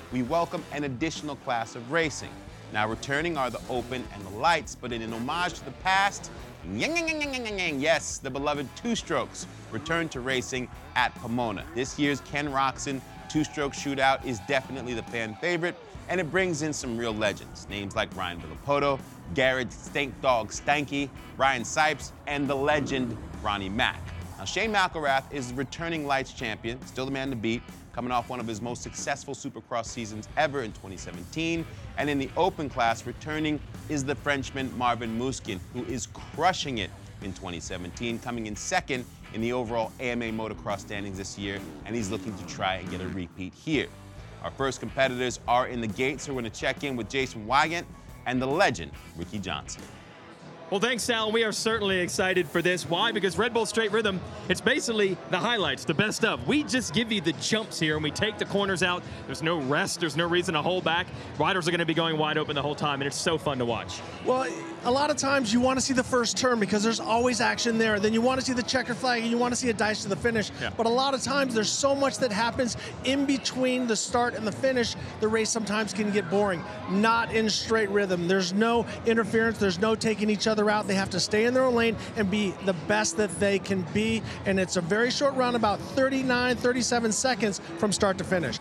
we welcome an additional class of racing. Now returning are the Open and the Lights, but in an homage to the past, yes, the beloved two-strokes return to racing at Pomona. This year's Ken Roczen two-stroke shootout is definitely the fan favorite, and it brings in some real legends. Names like Ryan Villopoto, Garrett Stank Dog Stanky, Ryan Sipes, and the legend Ronnie Mack. Now, Shane McElrath is the returning Lights champion, still the man to beat, coming off one of his most successful Supercross seasons ever in 2017. And in the Open class, returning is the Frenchman Marvin Musquin, who is crushing it in 2017, coming in second in the overall AMA motocross standings this year, and he's looking to try and get a repeat here. Our first competitors are in the gate, so we're going to check in with Jason Wygant and the legend, Ricky Johnson. Well, thanks, Sal. We are certainly excited for this. Why? Because Red Bull Straight Rhythm, it's basically the highlights, the best of. We just give you the jumps here, and we take the corners out. There's no rest. There's no reason to hold back. Riders are going to be going wide open the whole time, and it's so fun to watch. Well, a lot of times you want to see the first turn because there's always action there. Then you want to see the checker flag, and you want to see a dice to the finish. Yeah. But a lot of times there's so much that happens in between the start and the finish, the race sometimes can get boring. Not in Straight Rhythm. There's no interference. There's no taking each other out. They have to stay in their own lane and be the best that they can be. And it's a very short run, about 39, 37 seconds from start to finish.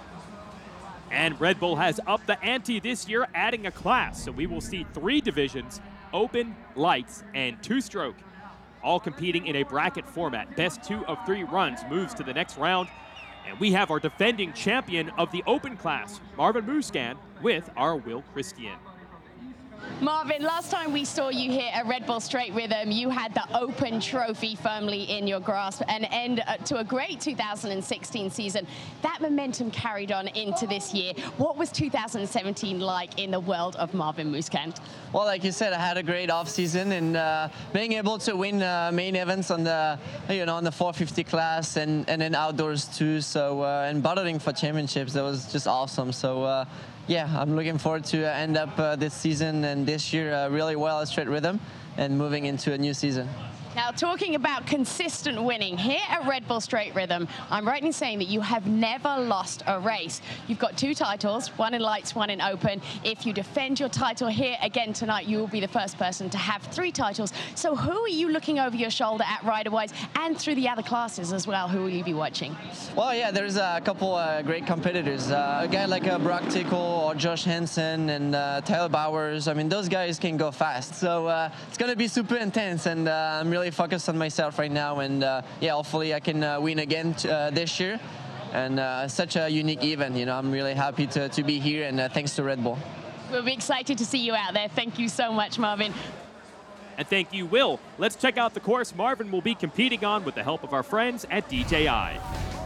And Red Bull has upped the ante this year, adding a class. So we will see 3 divisions, Open, Lights, and two-stroke, all competing in a bracket format. Best 2 of 3 runs moves to the next round. And we have our defending champion of the Open class, Marvin Musquin, with our Will Christian. Marvin, last time we saw you here at Red Bull Straight Rhythm, you had the Open Trophy firmly in your grasp and end to a great 2016 season. That momentum carried on into this year. What was 2017 like in the world of Marvin Musquin? Well, like you said, I had a great off-season, and being able to win main events on the, on the 450 class and then outdoors too. So and battling for championships, that was just awesome. So. Yeah, I'm looking forward to end up this season and this year really well at Straight Rhythm and moving into a new season. Now, talking about consistent winning, here at Red Bull Straight Rhythm, I'm right in saying that you have never lost a race. You've got 2 titles, 1 in Lights, 1 in Open. If you defend your title here again tonight, you will be the first person to have 3 titles. So who are you looking over your shoulder at rider-wise and through the other classes as well? Who will you be watching? Well, yeah, there's a couple great competitors. A guy like Brock Tickle or Josh Hansen and Tyler Bowers. I mean, those guys can go fast. So it's going to be super intense, and I'm really focused on myself right now, and yeah, hopefully I can win again this year. And such a unique event, I'm really happy to be here, and thanks to Red Bull. We'll be excited to see you out there. Thank you so much, Marvin. And thank you, Will. Let's check out the course Marvin will be competing on with the help of our friends at DJI.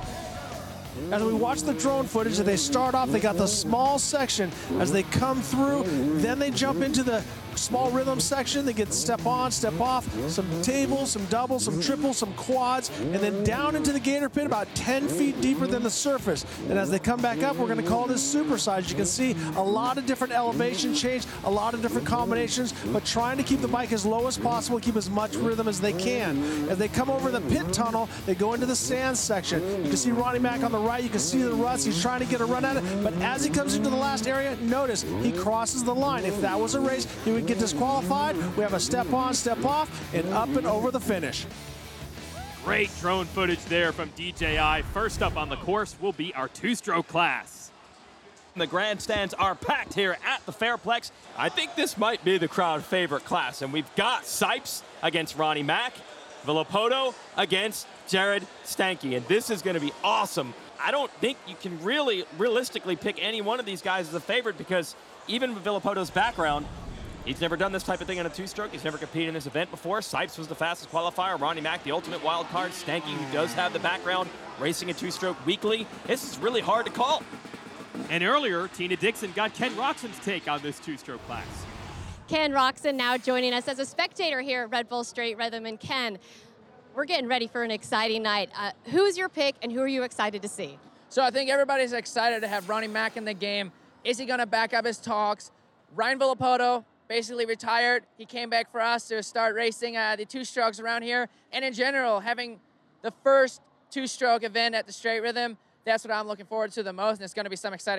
As we watch the drone footage, they start off, they got the small section. As they come through, then they jump into the small rhythm section. They get step on, step off, some tables, some doubles, some triples, some quads, and then down into the gator pit about 10 feet deeper than the surface. And as they come back up, we're going to call this supersize. You can see a lot of different elevation change, a lot of different combinations, but trying to keep the bike as low as possible, keep as much rhythm as they can. As they come over the pit tunnel, they go into the sand section. You can see Ronnie Mack on the right. You can see the ruts. He's trying to get a run at it, but as he comes into the last area, notice he crosses the line. If that was a race, he would get disqualified. We have a step on, step off, and up and over the finish. Great drone footage there from DJI. First up on the course will be our two-stroke class. The grandstands are packed here at the Fairplex. I think this might be the crowd favorite class, and we've got Sipes against Ronnie Mack, Villopoto against Jared Stanky, and this is going to be awesome. I don't think you can really realistically pick any one of these guys as a favorite, because even with Villopoto's background, he's never done this type of thing on a two-stroke. He's never competed in this event before. Sipes was the fastest qualifier. Ronnie Mack, the ultimate wild card. Stanky, who does have the background, racing a two-stroke weekly. This is really hard to call. And earlier, Tina Dixon got Ken Roczen's take on this two-stroke class. Ken Roczen now joining us as a spectator here at Red Bull Straight Rhythm. And Ken, we're getting ready for an exciting night. Who's your pick, and who are you excited to see? So I think everybody's excited to have Ronnie Mack in the game. Is he going to back up his talks? Ryan Villopoto basically retired. He came back for us to start racing the two-strokes around here. And in general, having the first two-stroke event at the Straight Rhythm, that's what I'm looking forward to the most, and it's going to be some exciting